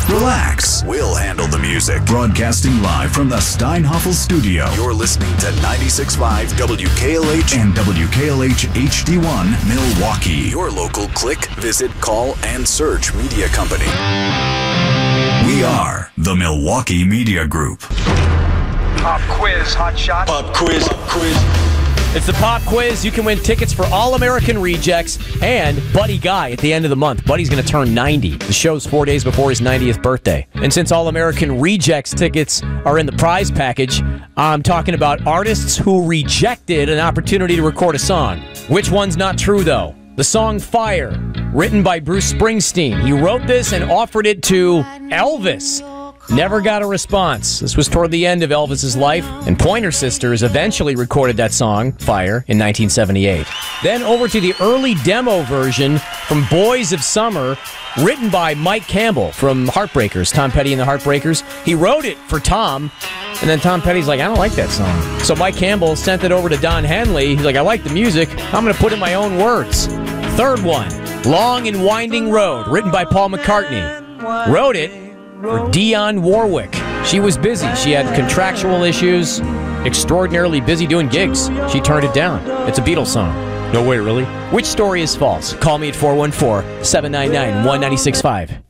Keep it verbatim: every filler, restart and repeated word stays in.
Relax. We'll handle the music. Broadcasting live from the Steinhoffel studio. You're listening to ninety-six point five W K L H and W K L H H D one Milwaukee. Your local click, visit, call, and search media company. We are the Milwaukee Media Group. Pop quiz, hot shot. Pop quiz, pop quiz. It's the Pop Quiz. You can win tickets for All-American Rejects and Buddy Guy at the end of the month. Buddy's going to turn ninety. The show's four days before his ninetieth birthday. And since All-American Rejects tickets are in the prize package, I'm talking about artists who rejected an opportunity to record a song. Which one's not true, though? The song Fire, written by Bruce Springsteen. He wrote this and offered it to Elvis. Never got a response. This was toward the end of Elvis's life, and Pointer Sisters eventually recorded that song, Fire, in nineteen seventy-eight. Then over to the early demo version from Boys of Summer, written by Mike Campbell from Heartbreakers, Tom Petty and the Heartbreakers. He wrote it for Tom, and then Tom Petty's like, I don't like that song. So Mike Campbell sent it over to Don Henley. He's like, I like the music. I'm going to put in my own words. Third one, Long and Winding Road, written by Paul McCartney. Wrote it for Dionne Warwick. She was busy. She had contractual issues, extraordinarily busy doing gigs. She turned it down. It's a Beatles song. No way, really? Which story is false? Call me at four one four, seven nine nine, one nine six five.